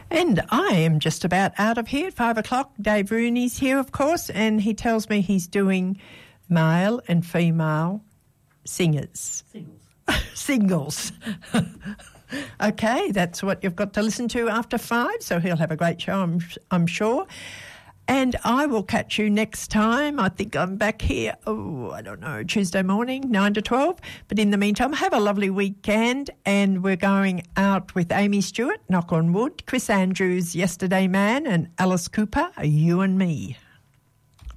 And I am just about out of here at 5 o'clock. Dave Rooney's here, of course, and he tells me he's doing male and female singers. Singles. Okay, that's what you've got to listen to after 5, so he'll have a great show, I'm sure. And I will catch you next time. I think I'm back here, Tuesday morning, 9 to 12. But in the meantime, have a lovely weekend. And we're going out with Amy Stewart, Knock on Wood, Chris Andrews, Yesterday Man, and Alice Cooper, You and Me.